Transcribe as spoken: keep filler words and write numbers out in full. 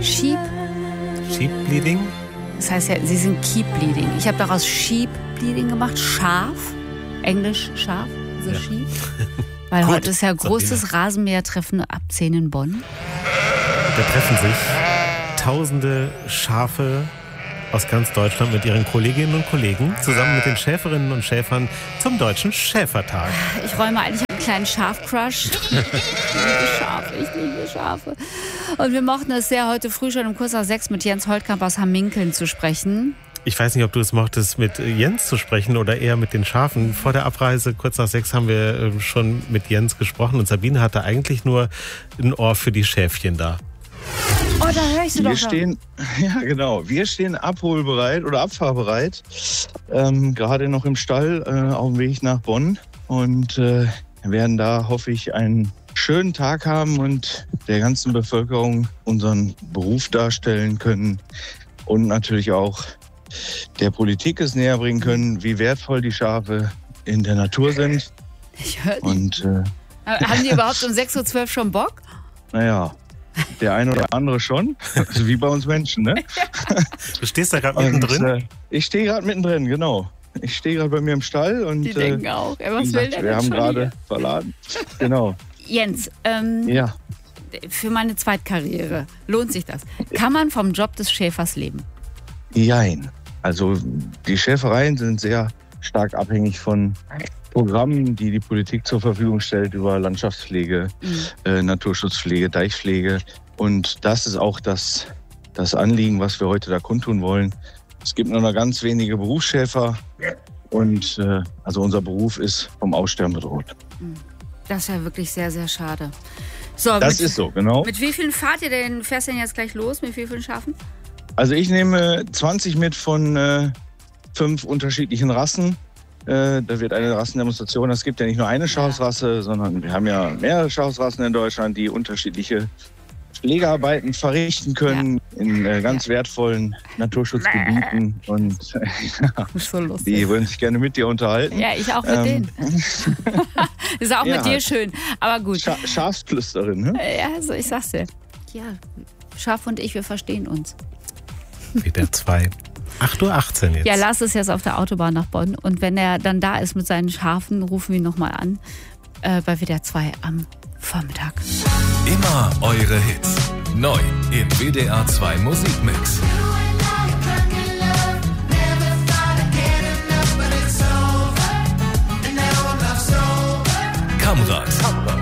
Sheep. Sheep Bleeding? Das heißt ja, sie sind Keep Bleeding. Ich habe daraus Sheep Bleeding gemacht. Schaf. Englisch Schaf. Also Ja. Sheep. Weil Gut, heute ist ja großes Sabrina. Rasenmähertreffen ab zehn in Bonn. Da treffen sich tausende Schafe aus ganz Deutschland mit ihren Kolleginnen und Kollegen zusammen mit den Schäferinnen und Schäfern zum Deutschen Schäfertag. Ich räume eigentlich einen kleinen Schafcrush. Ich liebe Schafe, ich liebe Schafe. Und wir mochten es sehr, heute früh schon um kurz nach sechs mit Jens Holtkamp aus Hamminkeln zu sprechen. Ich weiß nicht, ob du es mochtest, mit Jens zu sprechen oder eher mit den Schafen. Vor der Abreise, kurz nach sechs, haben wir äh, schon mit Jens gesprochen und Sabine hatte eigentlich nur ein Ohr für die Schäfchen da. Oh, da höre ich sie doch Wir schon. stehen, ja genau, wir stehen abholbereit oder abfahrbereit, ähm, gerade noch im Stall äh, auf dem Weg nach Bonn und äh, werden da, hoffe ich, einen schönen Tag haben und der ganzen Bevölkerung unseren Beruf darstellen können und natürlich auch der Politik es näher bringen können, wie wertvoll die Schafe in der Natur sind. Ich höre die. Und äh, Haben die überhaupt um sechs Uhr zwölf schon Bock? naja, der eine oder andere schon, also wie bei uns Menschen, ne? Du stehst da gerade Und, mittendrin. äh, ich stehe gerade mittendrin, genau. Ich stehe gerade bei mir im Stall und Die äh, denken auch. Ja, wie was will gesagt, der wir denn haben schon gerade verladen. Genau. hier? Jens, ähm, Ja. für meine Zweitkarriere, lohnt sich das? Kann man vom Job des Schäfers leben? Jein. Also die Schäfereien sind sehr stark abhängig von Programmen, die die Politik zur Verfügung stellt über Landschaftspflege, Mhm. äh, Naturschutzpflege, Deichpflege. Und das ist auch das, das Anliegen, was wir heute da kundtun wollen. Es gibt nur noch ganz wenige Berufsschäfer und äh, also unser Beruf ist vom Aussterben bedroht. Das ist ja wirklich sehr, sehr schade. So, Das mit, ist so, genau. mit wie vielen fahrt ihr denn, fährst du denn jetzt gleich los? Mit wie vielen Schafen? Also ich nehme zwanzig mit von äh, fünf unterschiedlichen Rassen. Äh, da wird eine Rassendemonstration. Es gibt ja nicht nur eine Schafsrasse, sondern wir haben ja mehrere Schafsrassen in Deutschland, die unterschiedliche Pflegearbeiten verrichten können in äh, ganz wertvollen Naturschutzgebieten. Und äh, Das ist so lustig. die wollen sich gerne mit dir unterhalten. Ja, ich auch mit Ähm, denen. Ist auch ja. mit dir schön. Aber gut. Scha Schafsflüsterin, ne? Ja, also ich sag's dir. Ja, Schaf und ich, wir verstehen uns. W D R zwei. acht Uhr achtzehn jetzt. Ja, Lars ist jetzt auf der Autobahn nach Bonn. Und wenn er dann da ist mit seinen Schafen, rufen wir ihn nochmal an. Äh, bei W D R zwei am Vormittag. Immer eure Hits. Neu im W D R zwei Musikmix. Kamrat.